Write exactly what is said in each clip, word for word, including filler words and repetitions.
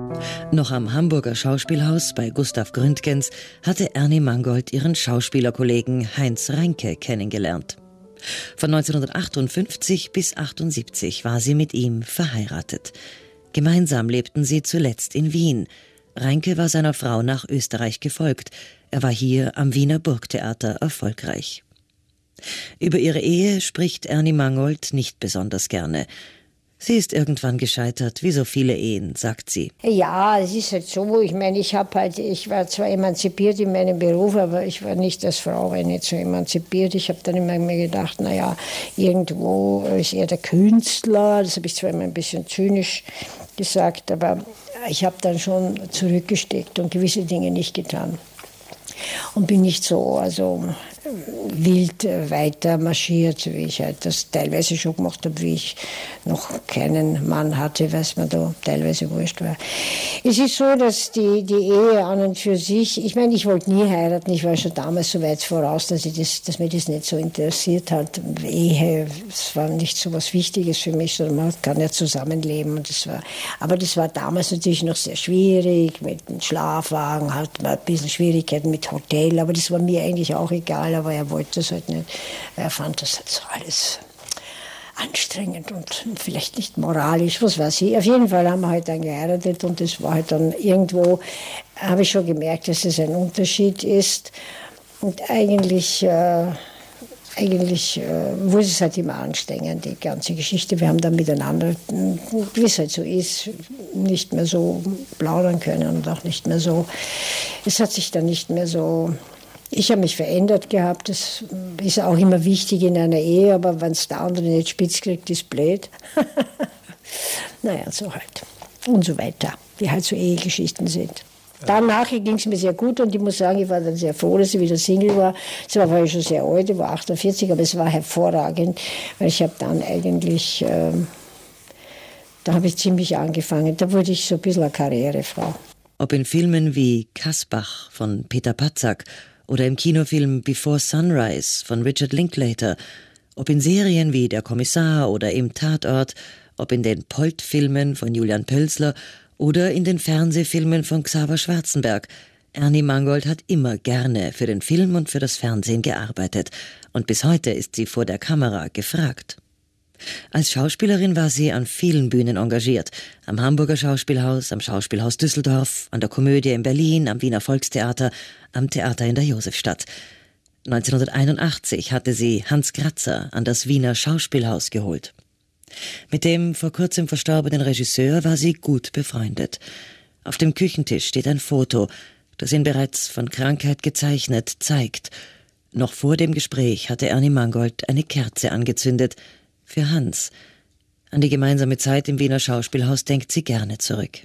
Noch am Hamburger Schauspielhaus bei Gustav Gründgens hatte Ernie Mangold ihren Schauspielerkollegen Heinz Reinke kennengelernt. Von neunzehnhundertachtundfünfzig bis achtundsiebzig war sie mit ihm verheiratet. Gemeinsam lebten sie zuletzt in Wien. Reinke war seiner Frau nach Österreich gefolgt. Er war hier am Wiener Burgtheater erfolgreich. Über ihre Ehe spricht Ernie Mangold nicht besonders gerne. Sie ist irgendwann gescheitert, wie so viele Ehen, sagt sie. Ja, es ist halt so. Ich meine, ich habe halt, ich war zwar emanzipiert in meinem Beruf, aber ich war nicht als Frau war nicht so emanzipiert. Ich habe dann immer mir gedacht, naja, irgendwo ist er der Künstler. Das habe ich zwar immer ein bisschen zynisch gesagt, aber ich habe dann schon zurückgesteckt und gewisse Dinge nicht getan. Und bin nicht so also wild weiter marschiert, wie ich halt das teilweise schon gemacht habe, wie ich noch keinen Mann hatte, was mir da teilweise wurscht war. Es ist so, dass die, die Ehe an und für sich, ich meine, ich wollte nie heiraten, ich war schon damals so weit voraus, dass, ich das, dass mich das nicht so interessiert hat. Ehe, es war nicht so was Wichtiges für mich, sondern man kann ja zusammenleben. Und das war, aber das war damals natürlich noch sehr schwierig, mit dem Schlafwagen hat man ein bisschen Schwierigkeiten mit Hotel, aber das war mir eigentlich auch egal, aber er wollte das halt nicht. Er fand das halt so alles anstrengend und vielleicht nicht moralisch, was weiß ich. Auf jeden Fall haben wir halt dann geheiratet und das war halt dann irgendwo, habe ich schon gemerkt, dass es ein Unterschied ist. Und eigentlich, äh, eigentlich äh, wurde es halt immer anstrengend, die ganze Geschichte. Wir haben dann miteinander, wie es halt so ist, nicht mehr so plaudern können und auch nicht mehr so, es hat sich dann nicht mehr so. Ich habe mich verändert gehabt, das ist auch immer wichtig in einer Ehe, aber wenn es der andere nicht spitz kriegt, ist blöd. Naja, so halt. Und so weiter, wie halt so Ehegeschichten sind. Danach ging es mir sehr gut und ich muss sagen, ich war dann sehr froh, dass ich wieder Single war. Zwar war ich schon sehr alt, ich war achtundvierzig, aber es war hervorragend, weil ich habe dann eigentlich, ähm, da habe ich ziemlich angefangen, da wurde ich so ein bisschen eine Karrierefrau. Ob in Filmen wie Kasbach von Peter Patzak oder im Kinofilm Before Sunrise von Richard Linklater, ob in Serien wie Der Kommissar oder Im Tatort, ob in den Polt-Filmen von Julian Pölzler oder in den Fernsehfilmen von Xaver Schwarzenberg. Ernie Mangold hat immer gerne für den Film und für das Fernsehen gearbeitet und bis heute ist sie vor der Kamera gefragt. Als Schauspielerin war sie an vielen Bühnen engagiert. Am Hamburger Schauspielhaus, am Schauspielhaus Düsseldorf, an der Komödie in Berlin, am Wiener Volkstheater, am Theater in der Josefstadt. neunzehnhunderteinundachtzig hatte sie Hans Kratzer an das Wiener Schauspielhaus geholt. Mit dem vor kurzem verstorbenen Regisseur war sie gut befreundet. Auf dem Küchentisch steht ein Foto, das ihn bereits von Krankheit gezeichnet zeigt. Noch vor dem Gespräch hatte Ernie Mangold eine Kerze angezündet, für Hans. An die gemeinsame Zeit im Wiener Schauspielhaus denkt sie gerne zurück.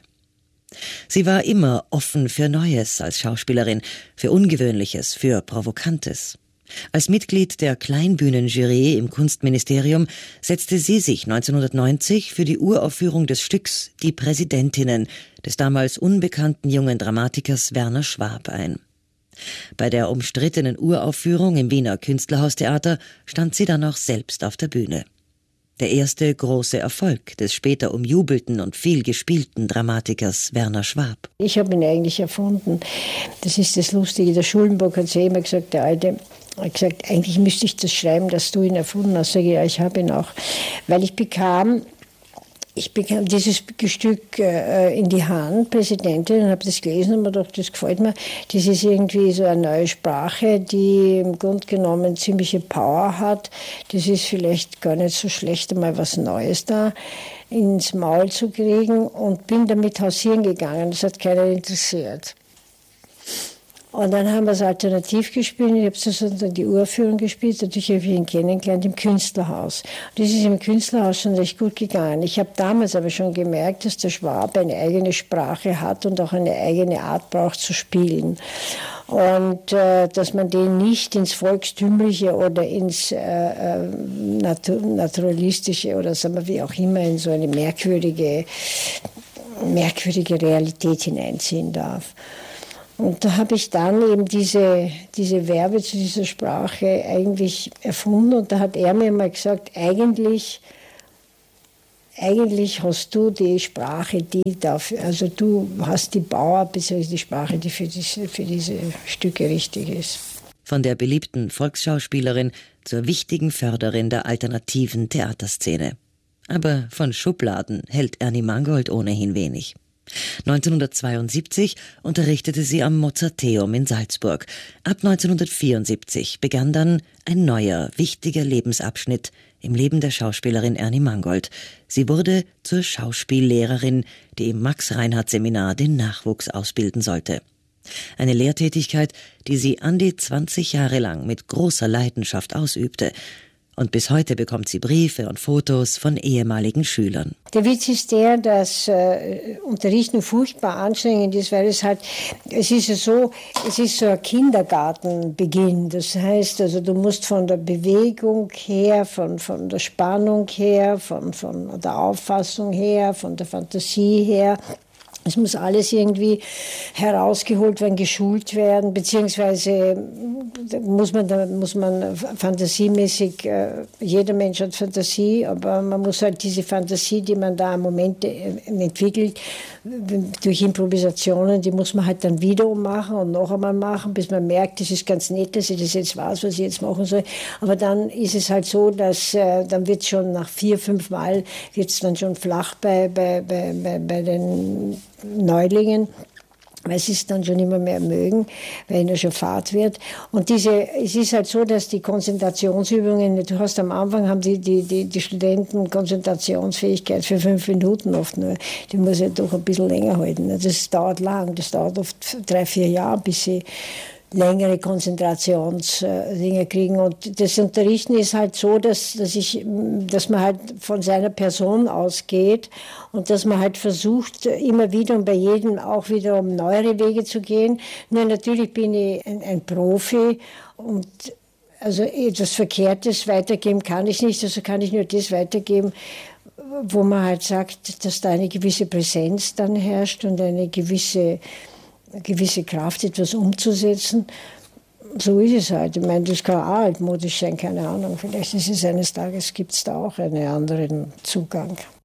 Sie war immer offen für Neues als Schauspielerin, für Ungewöhnliches, für Provokantes. Als Mitglied der Kleinbühnenjury im Kunstministerium setzte sie sich neunzehnhundertneunzig für die Uraufführung des Stücks Die Präsidentinnen des damals unbekannten jungen Dramatikers Werner Schwab ein. Bei der umstrittenen Uraufführung im Wiener Künstlerhaustheater stand sie dann auch selbst auf der Bühne. Der erste große Erfolg des später umjubelten und viel gespielten Dramatikers Werner Schwab. Ich habe ihn eigentlich erfunden. Das ist das Lustige. Der Schulenburg hat ja immer gesagt, der Alte hat gesagt, eigentlich müsste ich das schreiben, dass du ihn erfunden hast. Sag ich, ja, ich habe ihn auch. Weil ich bekam, ich bekam dieses Stück äh, in die Hand, Präsidentin, und habe das gelesen und mir gedacht, das gefällt mir. Das ist irgendwie so eine neue Sprache, die im Grunde genommen ziemliche Power hat. Das ist vielleicht gar nicht so schlecht, einmal was Neues da ins Maul zu kriegen und bin damit hausieren gegangen. Das hat keiner interessiert. Und dann haben wir es alternativ gespielt. Ich habe sozusagen die Uraufführung gespielt. Natürlich habe ich ihn kennengelernt im Künstlerhaus. Und das ist im Künstlerhaus schon recht gut gegangen. Ich habe damals aber schon gemerkt, dass der Schwab eine eigene Sprache hat und auch eine eigene Art braucht zu spielen. Und äh, dass man den nicht ins Volkstümliche oder ins äh, Natu- Naturalistische oder sagen wir wie auch immer in so eine merkwürdige, merkwürdige Realität hineinziehen darf. Und da habe ich dann eben diese, diese Verbe zu dieser Sprache eigentlich erfunden. Und da hat er mir mal gesagt, eigentlich eigentlich hast du die Sprache, die dafür, also du hast die Bauer bzw. die Sprache, die für diese, für diese Stücke richtig ist. Von der beliebten Volksschauspielerin zur wichtigen Förderin der alternativen Theaterszene. Aber von Schubladen hält Ernie Mangold ohnehin wenig. neunzehnhundertzweiundsiebzig unterrichtete sie am Mozarteum in Salzburg. Ab neunzehnhundertvierundsiebzig begann dann ein neuer, wichtiger Lebensabschnitt im Leben der Schauspielerin Ernie Mangold. Sie wurde zur Schauspiellehrerin, die im Max-Reinhardt-Seminar den Nachwuchs ausbilden sollte. Eine Lehrtätigkeit, die sie an die zwanzig Jahre lang mit großer Leidenschaft ausübte. Und bis heute bekommt sie Briefe und Fotos von ehemaligen Schülern. Der Witz ist der, dass äh, Unterrichten furchtbar anstrengend ist, weil es halt, es ist ja so, es ist so ein Kindergartenbeginn. Das heißt, also du musst von der Bewegung her, von, von der Spannung her, von, von der Auffassung her, von der Fantasie her, es muss alles irgendwie herausgeholt werden, geschult werden, beziehungsweise muss man, da muss man fantasiemäßig, äh, jeder Mensch hat Fantasie, aber man muss halt diese Fantasie, die man da im Moment entwickelt, durch Improvisationen, die muss man halt dann wiederum machen und noch einmal machen, bis man merkt, das ist ganz nett, dass ich das jetzt weiß, was ich jetzt machen soll. Aber dann ist es halt so, dass äh, dann wird schon nach vier, fünf Mal wird es dann schon flach bei, bei, bei, bei, bei den Neulingen, weil sie es dann schon immer mehr mögen, weil ihnen schon Fahrt wird. Und diese, es ist halt so, dass die Konzentrationsübungen, du hast am Anfang, haben die, die, die, die Studenten Konzentrationsfähigkeit für fünf Minuten oft nur. Die muss ja doch ein bisschen länger halten. Das dauert lang, das dauert oft drei, vier Jahre, bis sie längere Konzentrationsdinge kriegen. Und das Unterrichten ist halt so, dass, dass, ich, dass man halt von seiner Person ausgeht und dass man halt versucht, immer wieder und bei jedem auch wieder um neuere Wege zu gehen. Nur natürlich bin ich ein, ein Profi und also etwas Verkehrtes weitergeben kann ich nicht, also kann ich nur das weitergeben, wo man halt sagt, dass da eine gewisse Präsenz dann herrscht und eine gewisse eine gewisse Kraft, etwas umzusetzen. So ist es halt. Ich meine, das kann auch altmodisch sein, keine Ahnung. Vielleicht ist es eines Tages, gibt es da auch einen anderen Zugang.